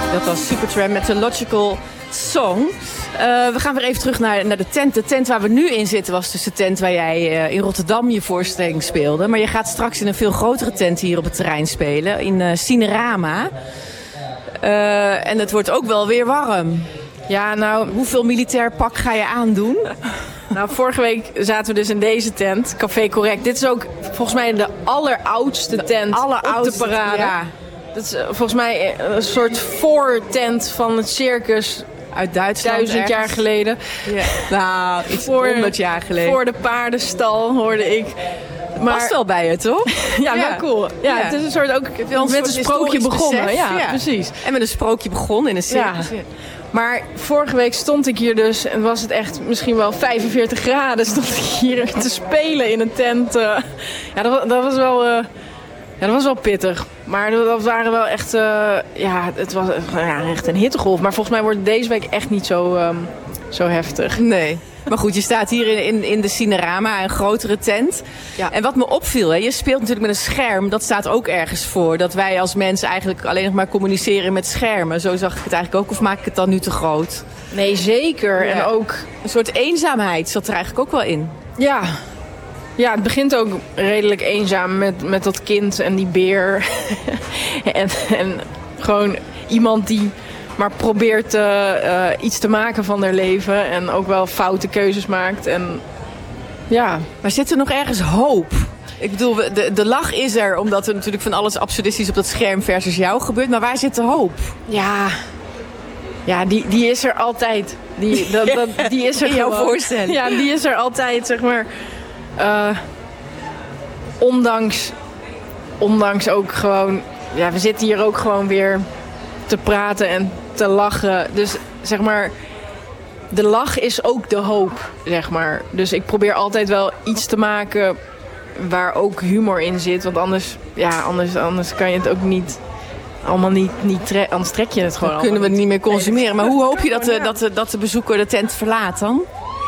Dat was Supertramp met de Logical Song. We gaan weer even terug naar de tent. De tent waar we nu in zitten was dus de tent waar jij in Rotterdam je voorstelling speelde. Maar je gaat straks in een veel grotere tent hier op het terrein spelen. In Cinerama. En het wordt ook wel weer warm. Ja, nou, hoeveel militair pak ga je aandoen? Nou, vorige week zaten we dus in deze tent, Café Correct. Dit is ook volgens mij de alleroudste tent op de parade. Ja. Dat is volgens mij een soort voortent van het circus uit Duitsland. 1000 jaar geleden. Ja. Nou, iets 100 jaar geleden. Voor de paardenstal hoorde ik. Maar past wel bij het, toch? Ja, wel cool. Ja, het is een soort ook met een sprookje begonnen. Besef, ja, precies. En met een sprookje begonnen in een circus. Ja. Maar vorige week stond ik hier dus en was het echt misschien wel 45 graden. Stond ik hier te spelen in een tent. Ja, dat was wel... dat was wel pittig. Maar dat waren wel echt... het was echt een hittegolf. Maar volgens mij wordt het deze week echt niet zo heftig. Nee. Maar goed, je staat hier in de Cinerama, een grotere tent. Ja. En wat me opviel, je speelt natuurlijk met een scherm. Dat staat ook ergens voor. Dat wij als mensen eigenlijk alleen nog maar communiceren met schermen. Zo zag ik het eigenlijk ook. Of maak ik het dan nu te groot? Nee, zeker. Ja. En ook een soort eenzaamheid zat er eigenlijk ook wel in. Ja. Ja, het begint ook redelijk eenzaam met dat kind en die beer. en gewoon iemand die maar probeert iets te maken van haar leven. En ook wel foute keuzes maakt. En ja. Maar zit er nog ergens hoop? Ik bedoel, de lach is er, omdat er natuurlijk van alles absurdistisch op dat scherm versus jou gebeurt. Maar waar zit de hoop? Ja, die is er altijd. Die is er in jouw voorstelling. Ja, die is er altijd, zeg maar. Ondanks ook gewoon... Ja, we zitten hier ook gewoon weer te praten en te lachen. Dus zeg maar, de lach is ook de hoop, zeg maar. Dus ik probeer altijd wel iets te maken waar ook humor in zit. Want anders kan je het ook niet... Allemaal anders trek je het gewoon. Dan kunnen we het niet meer consumeren. Maar hoe hoop je dat de bezoeker de tent verlaat dan?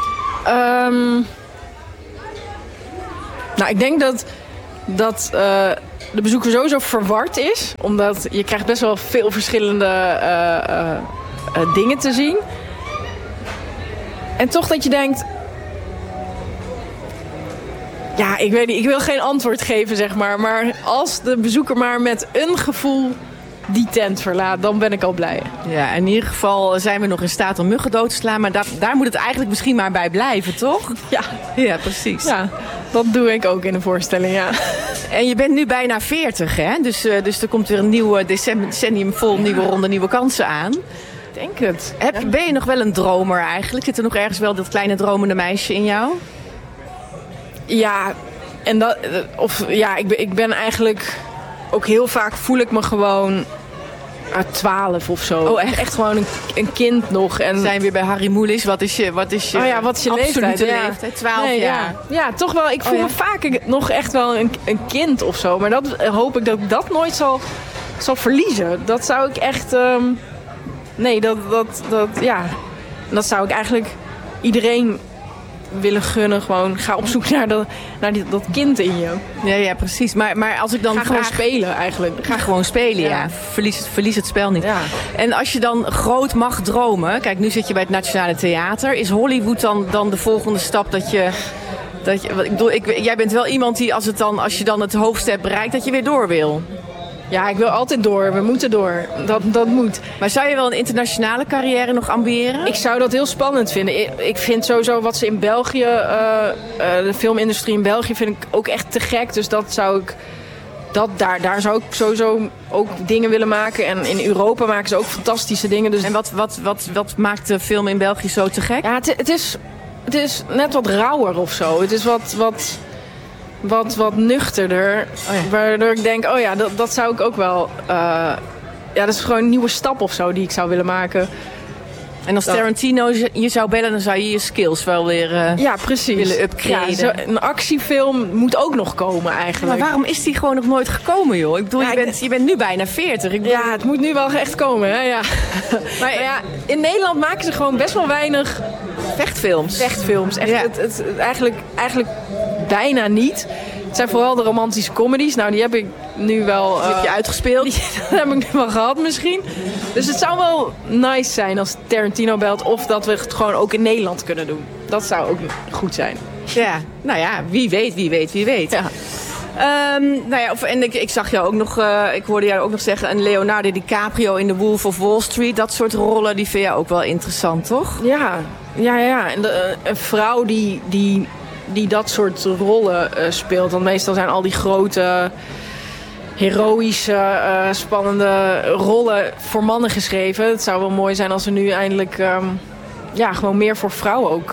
Nou, ik denk dat de bezoeker sowieso verward is. Omdat je krijgt best wel veel verschillende dingen te zien. En toch dat je denkt... Ja, ik weet niet. Ik wil geen antwoord geven, zeg maar. Maar als de bezoeker maar met een gevoel die tent verlaat, dan ben ik al blij. Ja, in ieder geval zijn we nog in staat om muggen dood te slaan. Maar daar moet het eigenlijk misschien maar bij blijven, toch? Ja, precies. Ja, dat doe ik ook in de voorstelling, ja. En je bent nu bijna 40, hè? Dus er komt weer een nieuw decennium vol nieuwe ronde, nieuwe kansen aan. Ik denk het. Ben je nog wel een dromer eigenlijk? Zit er nog ergens wel dat kleine dromende meisje in jou? Ja, en ik ben eigenlijk... Ook heel vaak voel ik me gewoon 12 of zo. Oh, echt? Echt gewoon een kind nog. En we zijn weer bij Harry Mulisch. Wat is je leeftijd? Leeftijd? 12 jaar. Ja, toch wel. Ik voel me vaak nog echt wel een kind of zo. Maar dat hoop ik dat ik dat nooit zal verliezen. Dat zou ik echt... dat zou ik eigenlijk iedereen willen gunnen. Gewoon ga op zoek naar dat kind in je. Ja, precies. Maar als ik dan ga gewoon spelen eigenlijk. Ga gewoon spelen, ja. Verlies het spel niet. Ja. En als je dan groot mag dromen... Kijk, nu zit je bij het Nationale Theater. Is Hollywood dan de volgende stap dat je... jij bent wel iemand die als je dan het hoogste hebt bereikt... dat je weer door wil. Ja, ik wil altijd door. We moeten door. Dat moet. Maar zou je wel een internationale carrière nog ambiëren? Ik zou dat heel spannend vinden. Ik vind sowieso wat ze in België... de filmindustrie in België vind ik ook echt te gek. Dus dat zou ik... Daar zou ik sowieso ook dingen willen maken. En in Europa maken ze ook fantastische dingen. Dus... En wat maakt de film in België zo te gek? Ja, het is net wat rauwer of zo. Het is wat nuchterder. Oh ja. Waardoor ik denk, dat zou ik ook wel... dat is gewoon een nieuwe stap of zo die ik zou willen maken. En als Tarantino je zou bellen, dan zou je je skills wel weer willen upgraden. Ja, een actiefilm moet ook nog komen eigenlijk. Maar waarom is die gewoon nog nooit gekomen, joh? Ik bedoel, je bent nu bijna 40. Ja, het moet nu wel echt komen, hè? Ja. Maar in Nederland maken ze gewoon best wel weinig... Vechtfilms. Echt, ja. Het eigenlijk bijna niet. Het zijn vooral de romantische comedies. Nou, die nu wel... Die heb je uitgespeeld. Dat heb ik nu wel gehad misschien. Dus het zou wel nice zijn als Tarantino belt... of dat we het gewoon ook in Nederland kunnen doen. Dat zou ook goed zijn. Ja, nou ja, wie weet. Ja. En ik zag jou ook nog, ik hoorde jou ook nog zeggen... een Leonardo DiCaprio in The Wolf of Wall Street. Dat soort rollen, die vind je ook wel interessant, toch? Ja. En een vrouw die dat soort rollen speelt. Want meestal zijn al die grote, heroïsche, spannende rollen voor mannen geschreven. Het zou wel mooi zijn als er nu eindelijk gewoon meer voor vrouwen ook...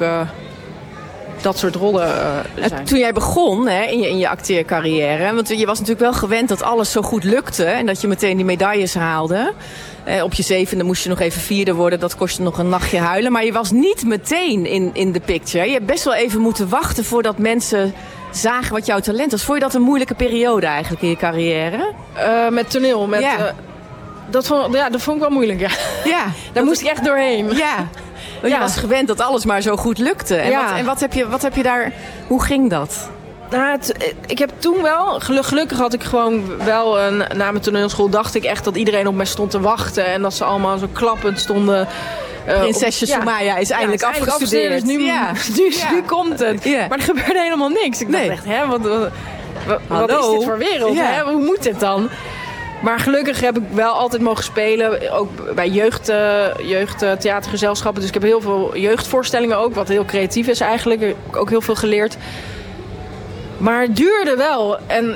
dat soort rollen zijn. Toen jij begon in je acteercarrière... want je was natuurlijk wel gewend dat alles zo goed lukte... en dat je meteen die medailles haalde. Op je 7e moest je nog even 4e worden. Dat kostte nog een nachtje huilen. Maar je was niet meteen in de picture. Je hebt best wel even moeten wachten voordat mensen zagen wat jouw talent was. Vond je dat een moeilijke periode eigenlijk in je carrière? Met toneel, dat vond ik wel moeilijk, ja. Ja. Daar moest ik echt doorheen. Ja. Want je was gewend dat alles maar zo goed lukte. En wat heb je daar... Hoe ging dat? Nou, ik heb toen wel... Gelukkig had ik gewoon wel... na mijn toneelschool dacht ik echt dat iedereen op mij stond te wachten. En dat ze allemaal zo klappend stonden... Prinsesje Soumaya is eindelijk afgestudeerd. Dus nu komt het. Ja. Maar er gebeurde helemaal niks. Ik dacht echt, wat is dit voor wereld? Ja. Hè? Hoe moet dit dan? Maar gelukkig heb ik wel altijd mogen spelen. Ook bij jeugdtheatergezelschappen. Dus ik heb heel veel jeugdvoorstellingen ook. Wat heel creatief is eigenlijk. Ik heb ook heel veel geleerd. Maar het duurde wel. En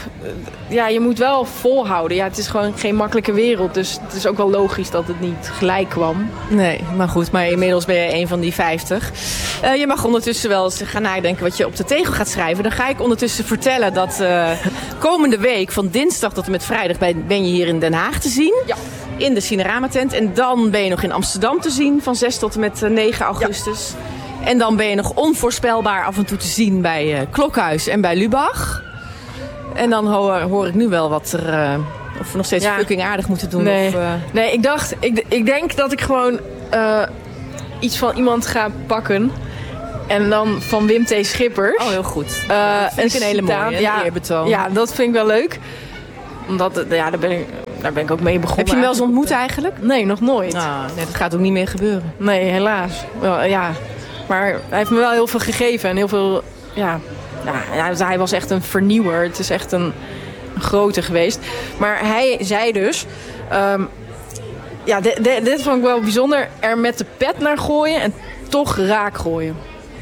je moet wel volhouden. Ja, het is gewoon geen makkelijke wereld. Dus het is ook wel logisch dat het niet gelijk kwam. Nee, maar goed. Maar inmiddels ben je een van die 50. Je mag ondertussen wel eens gaan nadenken wat je op de tegel gaat schrijven. Dan ga ik ondertussen vertellen dat komende week van dinsdag tot en met vrijdag ben je hier in Den Haag te zien. Ja. In de Cinerama-tent. En dan ben je nog in Amsterdam te zien van 6 tot en met 9 augustus. Ja. En dan ben je nog onvoorspelbaar af en toe te zien bij Klokhuis en bij Lubach. En dan hoor ik nu wel wat er... of we nog steeds fucking aardig moeten doen. Nee, ik denk dat ik gewoon iets van iemand ga pakken. En dan van Wim T. Schippers. Oh, heel goed. Dat vind ik een hele mooie eerbetoon. Ja, dat vind ik wel leuk. Omdat, daar ben ik ook mee begonnen. Heb je hem wel eens ontmoet eigenlijk? Nee, nog nooit. Nee, dat gaat ook niet meer gebeuren. Nee, helaas. Wel, ja. Maar hij heeft me wel heel veel gegeven. En heel veel... hij was echt een vernieuwer. Het is echt een grote geweest. Maar hij zei dus... dit vond ik wel bijzonder. Er met de pet naar gooien en toch raak gooien.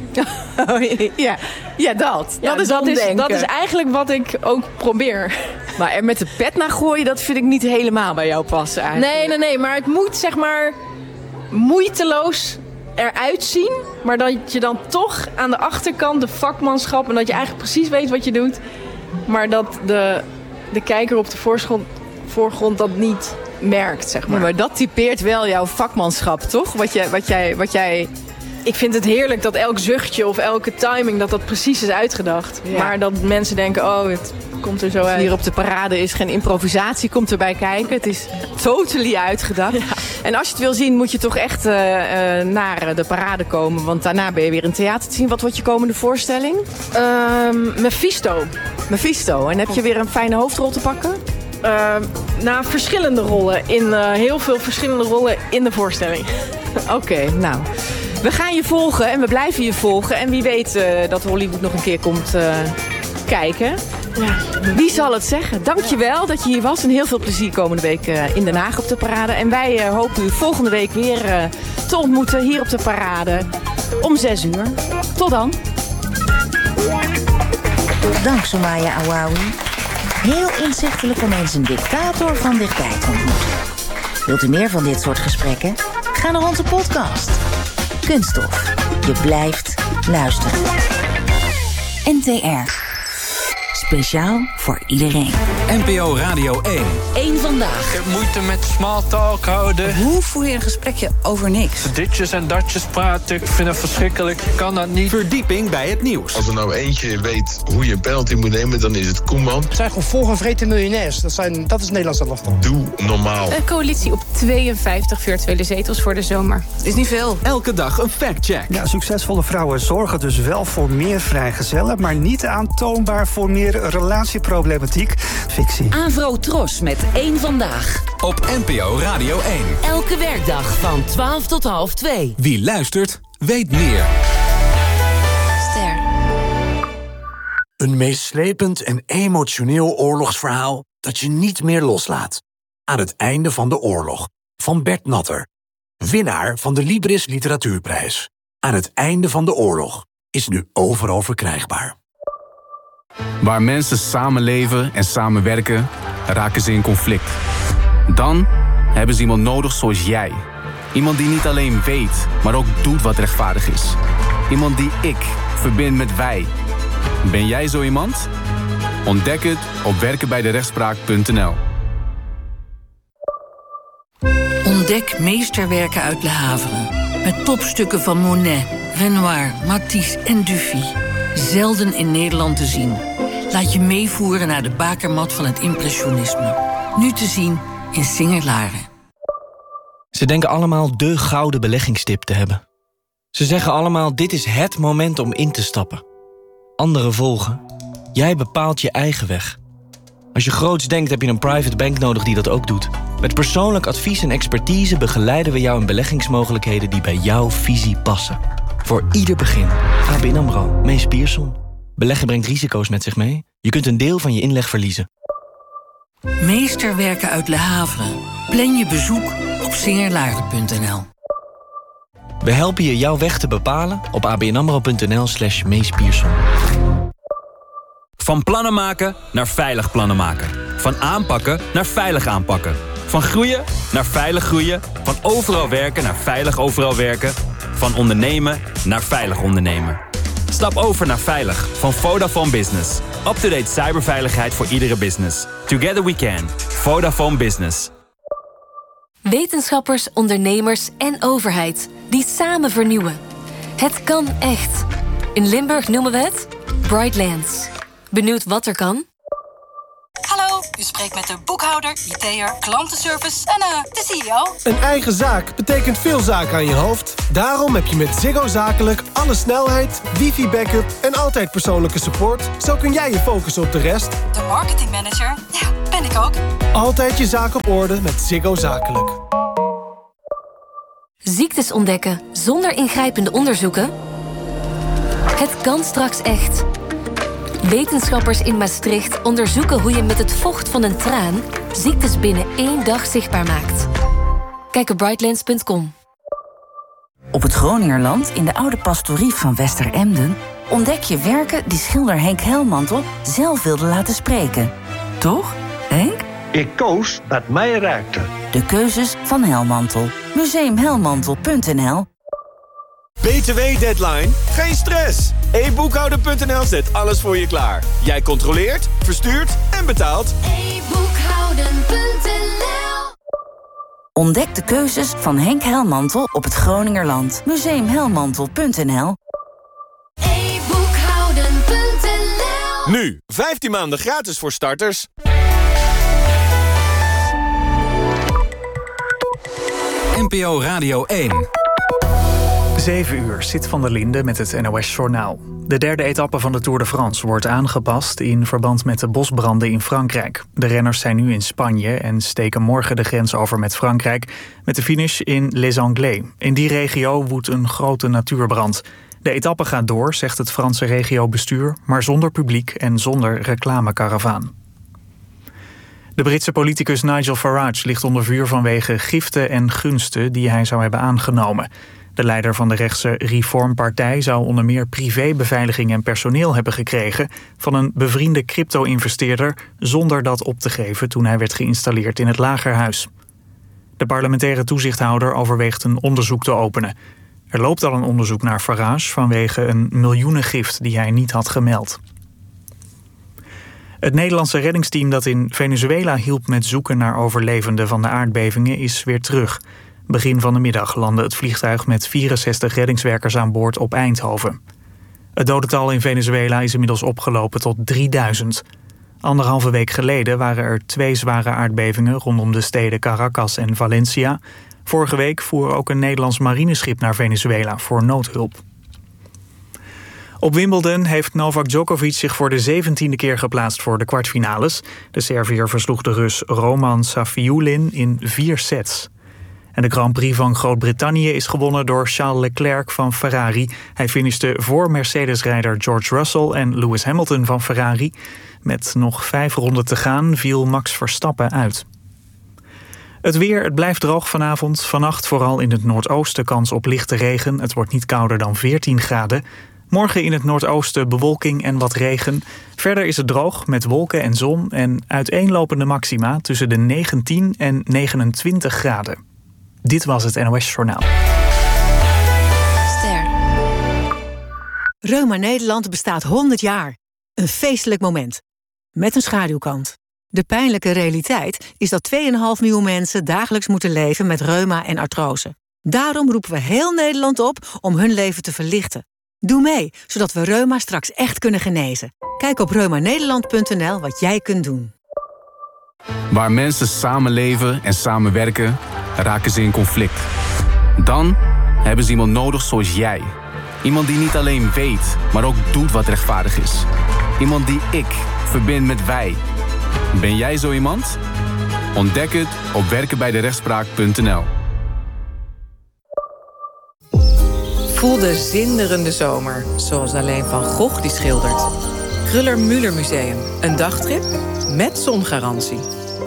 Dat is eigenlijk wat ik ook probeer. Maar er met de pet naar gooien, dat vind ik niet helemaal bij jou passen eigenlijk. Nee. Maar het moet zeg maar moeiteloos eruit zien. Maar dat je dan toch aan de achterkant de vakmanschap... en dat je eigenlijk precies weet wat je doet. Maar dat de kijker op de voorgrond dat niet merkt, zeg maar. Ja, maar dat typeert wel jouw vakmanschap, toch? Wat jij... Ik vind het heerlijk dat elk zuchtje of elke timing... dat precies is uitgedacht. Ja. Maar dat mensen denken, het komt er zo uit. Hier op de parade is geen improvisatie, komt erbij kijken. Het is totally uitgedacht. Ja. En als je het wil zien, moet je toch echt naar de parade komen. Want daarna ben je weer in theater te zien. Wat wordt je komende voorstelling? Mephisto. En heb je weer een fijne hoofdrol te pakken? Verschillende rollen. Heel veel verschillende rollen in de voorstelling. Oké, nou... We gaan je volgen en we blijven je volgen. En wie weet dat Hollywood nog een keer komt kijken. Ja. Wie zal het zeggen? Dankjewel dat je hier was. En heel veel plezier komende week in Den Haag op de parade. En wij hopen u volgende week weer te ontmoeten hier op de parade. Om 6 uur. Tot dan. Dank Soumaya Awawi. Heel inzichtelijk om eens een dictator van dichtbij te ontmoeten. Wilt u meer van dit soort gesprekken? Ga naar onze podcast. Kunststof. Je blijft luisteren. NTR. Speciaal voor iedereen. NPO Radio 1. Eén vandaag. Ik heb moeite met small talk houden. Hoe voer je een gesprekje over niks? Ditjes en datjes praten, ik vind het verschrikkelijk. Ik kan dat niet. Verdieping bij het nieuws. Als er nou eentje weet hoe je een penalty moet nemen, dan is het Koeman. Het zijn gewoon volgevreten miljonairs. Dat is Nederlands elftal. Doe normaal. Een coalitie op 52 virtuele zetels voor de zomer. Is niet veel. Elke dag een factcheck. Ja, succesvolle vrouwen zorgen dus wel voor meer vrijgezellen, maar niet aan toonbaar voor meer relatieproblematiek. Fictie. Avro-Tros met 1 Vandaag. Op NPO Radio 1. Elke werkdag van 12 tot 1:30. Wie luistert, weet meer. Ster. Een meeslepend en emotioneel oorlogsverhaal dat je niet meer loslaat. Aan het einde van de oorlog. Van Bert Natter. Winnaar van de Libris Literatuurprijs. Aan het einde van de oorlog is nu overal verkrijgbaar. Waar mensen samenleven en samenwerken, raken ze in conflict. Dan hebben ze iemand nodig zoals jij. Iemand die niet alleen weet, maar ook doet wat rechtvaardig is. Iemand die ik verbind met wij. Ben jij zo iemand? Ontdek het op werkenbijderechtspraak.nl. Ontdek meesterwerken uit Le Havre. Met topstukken van Monet, Renoir, Matisse en Dufy. Zelden in Nederland te zien. Laat je meevoeren naar de bakermat van het impressionisme. Nu te zien in Singer-Laren. Ze denken allemaal de gouden beleggingstip te hebben. Ze zeggen allemaal, dit is het moment om in te stappen. Anderen volgen. Jij bepaalt je eigen weg. Als je groots denkt, heb je een private bank nodig die dat ook doet. Met persoonlijk advies en expertise begeleiden we jou in beleggingsmogelijkheden die bij jouw visie passen. Voor ieder begin. ABN AMRO, Mees Pierson. Beleggen brengt risico's met zich mee. Je kunt een deel van je inleg verliezen. Meesterwerken uit Le Havre. Plan je bezoek op singerlaren.nl. We helpen je jouw weg te bepalen op abnamro.nl/Mees Pierson. Van plannen maken naar veilig plannen maken. Van aanpakken naar veilig aanpakken. Van groeien naar veilig groeien. Van overal werken naar veilig overal werken. Van ondernemen naar veilig ondernemen. Stap over naar Veilig van Vodafone Business. Up-to-date cyberveiligheid voor iedere business. Together we can. Vodafone Business. Wetenschappers, ondernemers en overheid die samen vernieuwen. Het kan echt. In Limburg noemen we het Brightlands. Benieuwd wat er kan? Hallo, u spreekt met de boekhouder, IT'er, klantenservice en de CEO. Een eigen zaak betekent veel zaken aan je hoofd. Daarom heb je met Ziggo Zakelijk alle snelheid, wifi-backup en altijd persoonlijke support. Zo kun jij je focussen op de rest. De marketingmanager, ja, ben ik ook. Altijd je zaak op orde met Ziggo Zakelijk. Ziektes ontdekken zonder ingrijpende onderzoeken? Het kan straks echt. Wetenschappers in Maastricht onderzoeken hoe je met het vocht van een traan ziektes binnen 1 dag zichtbaar maakt. Kijk op brightlands.com. Op het Groningerland, in de oude pastorie van Westeremden, ontdek je werken die schilder Henk Helmantel zelf wilde laten spreken. Toch, Henk? Ik koos wat mij raakte. De keuzes van Helmantel. Museumhelmantel.nl. BTW-deadline? Geen stress! e-boekhouden.nl zet alles voor je klaar. Jij controleert, verstuurt en betaalt. e-boekhouden.nl. Ontdek de keuzes van Henk Helmantel op het Groningerland. Museumhelmantel.nl. e-boekhouden.nl. Nu, 15 maanden gratis voor starters. NPO Radio 1. 7 uur, Sit van der Linde met het NOS-journaal. De derde etappe van de Tour de France wordt aangepast in verband met de bosbranden in Frankrijk. De renners zijn nu in Spanje en steken morgen de grens over met Frankrijk, met de finish in Les Anglais. In die regio woedt een grote natuurbrand. De etappe gaat door, zegt het Franse regiobestuur, maar zonder publiek en zonder reclamekaravaan. De Britse politicus Nigel Farage ligt onder vuur vanwege giften en gunsten die hij zou hebben aangenomen. De leider van de rechtse Reform-partij zou onder meer privébeveiliging en personeel hebben gekregen van een bevriende crypto-investeerder zonder dat op te geven toen hij werd geïnstalleerd in het Lagerhuis. De parlementaire toezichthouder overweegt een onderzoek te openen. Er loopt al een onderzoek naar Farage vanwege een miljoenengift die hij niet had gemeld. Het Nederlandse reddingsteam dat in Venezuela hielp met zoeken naar overlevenden van de aardbevingen is weer terug. Begin van de middag landde het vliegtuig met 64 reddingswerkers aan boord op Eindhoven. Het dodental in Venezuela is inmiddels opgelopen tot 3000. 1,5 week geleden waren er 2 zware aardbevingen rondom de steden Caracas en Valencia. Vorige week voer ook een Nederlands marineschip naar Venezuela voor noodhulp. Op Wimbledon heeft Novak Djokovic zich voor de 17e keer geplaatst voor de kwartfinales. De Serviër versloeg de Rus Roman Safiullin in 4 sets. En de Grand Prix van Groot-Brittannië is gewonnen door Charles Leclerc van Ferrari. Hij finishte voor Mercedes-rijder George Russell en Lewis Hamilton van Ferrari. Met nog 5 ronden te gaan viel Max Verstappen uit. Het weer, het blijft droog vanavond. Vannacht vooral in het noordoosten kans op lichte regen. Het wordt niet kouder dan 14 graden. Morgen in het noordoosten bewolking en wat regen. Verder is het droog met wolken en zon en uiteenlopende maxima tussen de 19 en 29 graden. Dit was het NOS Journaal. Ster. Reuma Nederland bestaat 100 jaar. Een feestelijk moment. Met een schaduwkant. De pijnlijke realiteit is dat 2,5 miljoen mensen dagelijks moeten leven met reuma en artrose. Daarom roepen we heel Nederland op om hun leven te verlichten. Doe mee, zodat we reuma straks echt kunnen genezen. Kijk op reumanederland.nl wat jij kunt doen. Waar mensen samenleven en samenwerken, raken ze in conflict. Dan hebben ze iemand nodig zoals jij. Iemand die niet alleen weet, maar ook doet wat rechtvaardig is. Iemand die ik verbind met wij. Ben jij zo iemand? Ontdek het op werkenbijderechtspraak.nl. Voel de zinderende zomer, zoals alleen Van Gogh die schildert. Kruller-Müller Museum, een dagtrip met zongarantie.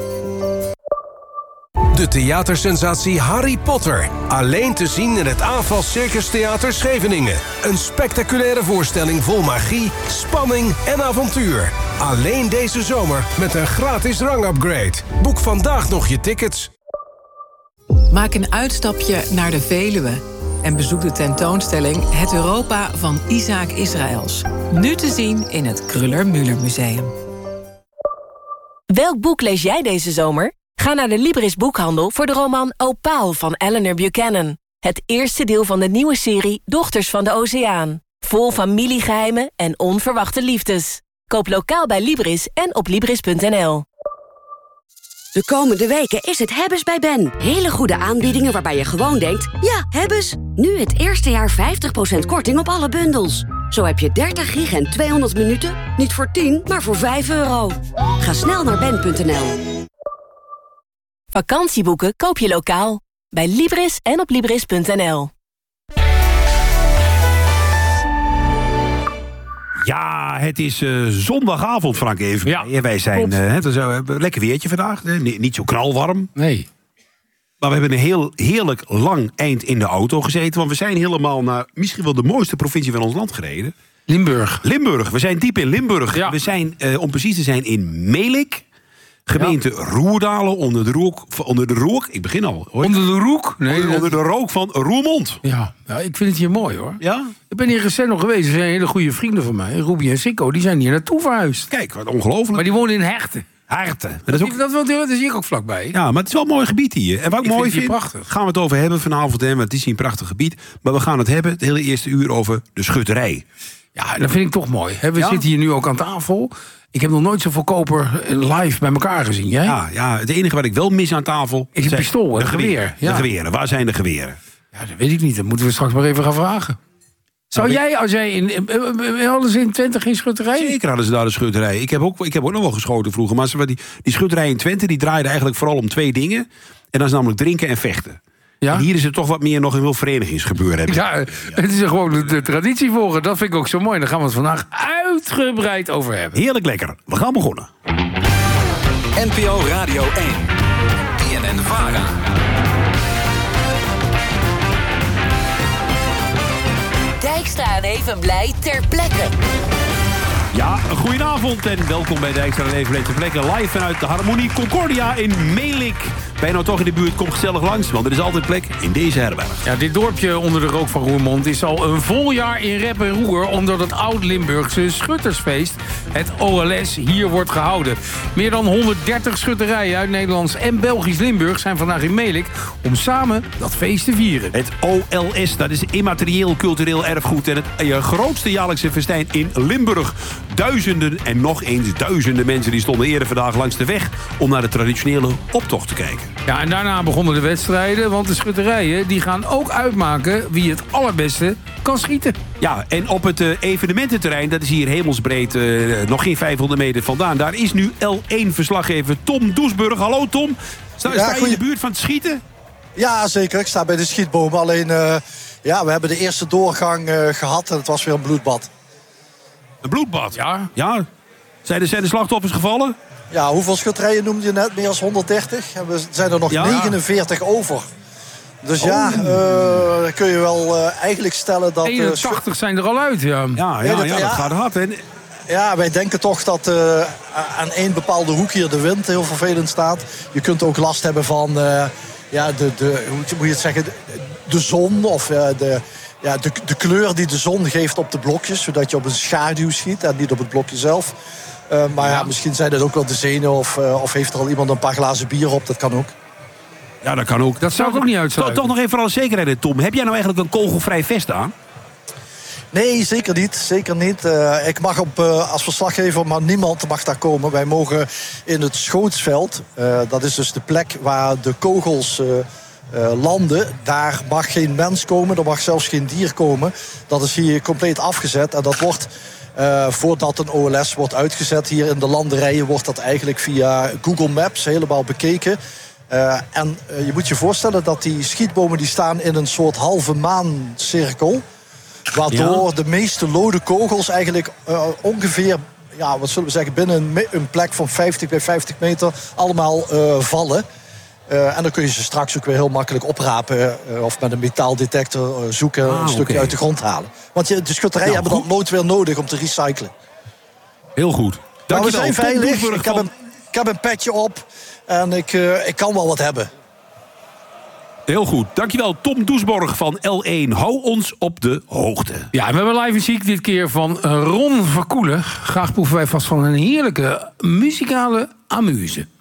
De theatersensatie Harry Potter. Alleen te zien in het AFAS Circus Theater Scheveningen. Een spectaculaire voorstelling vol magie, spanning en avontuur. Alleen deze zomer met een gratis rangupgrade. Boek vandaag nog je tickets. Maak een uitstapje naar de Veluwe en bezoek de tentoonstelling Het Europa van Isaac Israëls. Nu te zien in het Kruller-Müller Museum. Welk boek lees jij deze zomer? Ga naar de Libris boekhandel voor de roman Opaal van Eleanor Buchanan. Het eerste deel van de nieuwe serie Dochters van de Oceaan. Vol familiegeheimen en onverwachte liefdes. Koop lokaal bij Libris en op Libris.nl. De komende weken is het Hebbes bij Ben. Hele goede aanbiedingen waarbij je gewoon denkt, ja, Hebbes. Nu het eerste jaar 50% korting op alle bundels. Zo heb je 30 gig en 200 minuten, niet voor 10, maar voor €5. Ga snel naar ben.nl. Vakantieboeken koop je lokaal. Bij Libris en op Libris.nl. Ja, het is zondagavond, Frank, even. Ja, wij zijn het is een lekker weertje vandaag. Niet zo knalwarm. Nee. Maar we hebben een heel heerlijk lang eind in de auto gezeten. Want we zijn helemaal naar misschien wel de mooiste provincie van ons land gereden. Limburg. We zijn diep in Limburg. Ja. We zijn, om precies te zijn, in Melik. Gemeente Roerdalen, onder de rook. Ik begin al. Hoor. Onder de rook? Nee, onder de rook van Roermond. Ja, ik vind het hier mooi, hoor. Ja? Ik ben hier recent nog geweest. Er zijn hele goede vrienden van mij, Ruby en Sikko. Die zijn hier naartoe verhuisd. Kijk, wat ongelooflijk. Maar die wonen in Herten. Dat is hier ook vlakbij. Ja, maar het is wel een mooi gebied hier. En wat ik mooi vind, prachtig. Gaan we het over hebben vanavond. Want het is hier een prachtig gebied. Maar we gaan het hebben, het hele eerste uur, over de schutterij. Ja, dat vind ik toch mooi. We zitten hier nu ook aan tafel. Ik heb nog nooit zoveel koper live bij elkaar gezien. Jij? Ja, het enige wat ik wel mis aan tafel is een pistool en een geweer. De geweren. Waar zijn de geweren? Ja, dat weet ik niet. Dat moeten we straks maar even gaan vragen. Zou jij, als jij hadden ze in Twente geen schutterij? Zeker hadden ze daar een schutterij. Ik heb ook nog wel geschoten vroeger. Maar die schutterij in Twente, die draaide eigenlijk vooral om 2 dingen. En dat is namelijk drinken en vechten. Ja? En hier is het toch wat meer nog een heel verenigingsgebeuren. Ja, het is gewoon de traditie volgen. Dat vind ik ook zo mooi. Daar gaan we het vandaag uitgebreid over hebben. Heerlijk lekker. We gaan begonnen. NPO Radio 1. BNN-VARA. Dijkstra en Evenblij ter plekke. Ja, goedenavond en welkom bij Dijkstra en Evenblij ter plekke. Live vanuit de Harmonie Concordia in Melik. Ben je nou toch in de buurt, kom gezellig langs, want er is altijd plek in deze herberg. Ja, dit dorpje onder de rook van Roermond is al een vol jaar in rep en roer, omdat het Oud-Limburgse schuttersfeest, het OLS, hier wordt gehouden. Meer dan 130 schutterijen uit Nederlands en Belgisch Limburg zijn vandaag in Melik om samen dat feest te vieren. Het OLS, dat is immaterieel cultureel erfgoed en het grootste jaarlijkse festijn in Limburg. duizenden en nog eens duizenden mensen... die stonden eerder vandaag langs de weg om naar de traditionele optocht te kijken. Ja, en daarna begonnen de wedstrijden, want de schutterijen die gaan ook uitmaken wie het allerbeste kan schieten. Ja, en op het evenemententerrein, dat is hier hemelsbreed nog geen 500 meter vandaan. Daar is nu L1-verslaggever Tom Doesburg. Hallo Tom, sta je in de buurt van het schieten? Ja, zeker. Ik sta bij de schietboom. Alleen, we hebben de eerste doorgang gehad en het was weer een bloedbad. Een bloedbad? Ja. Zijn de slachtoffers gevallen? Ja, hoeveel schutterijen noemde je net? Meer dan 130. En we zijn er nog 49 over. Dus dan kun je wel eigenlijk stellen dat... 81 zijn er al uit, ja. Dat gaat hard, hè? Ja, wij denken toch dat aan één bepaalde hoek hier de wind heel vervelend staat. Je kunt ook last hebben van hoe moet je het zeggen, de zon of de kleur die de zon geeft op de blokjes. Zodat je op een schaduw schiet en niet op het blokje zelf. Maar misschien zijn het ook wel de zenuwen of heeft er al iemand een paar glazen bier op. Dat kan ook. Ja, dat kan ook. Dat zou ik ook niet uitsluiten. Toch nog even voor alle zekerheid, Tom. Heb jij nou eigenlijk een kogelvrij vest aan? Nee, zeker niet. Zeker niet. Ik mag als verslaggever, maar niemand mag daar komen. Wij mogen in het schootsveld. Dat is dus de plek waar de kogels landen. Daar mag geen mens komen. Er mag zelfs geen dier komen. Dat is hier compleet afgezet. En dat wordt, voordat een OLS wordt uitgezet hier in de landerijen, wordt dat eigenlijk via Google Maps helemaal bekeken. En je moet je voorstellen dat die schietbomen die staan in een soort halve maancirkel. Waardoor de meeste lode kogels eigenlijk ongeveer, wat zullen we zeggen, binnen een plek van 50 bij 50 meter allemaal vallen. En dan kun je ze straks ook weer heel makkelijk oprapen of met een metaaldetector zoeken, een stukje uit de grond halen. Want de schutterijen hebben dat nooit weer nodig om te recyclen. Heel goed. Maar we zijn veilig. Ik heb een petje op en ik kan wel wat hebben. Heel goed. Dankjewel, Tom Doesburg van L1. Hou ons op de hoogte. Ja, we hebben live muziek dit keer van Ron Verkoelen. Graag proeven wij vast van een heerlijke muzikale amuse.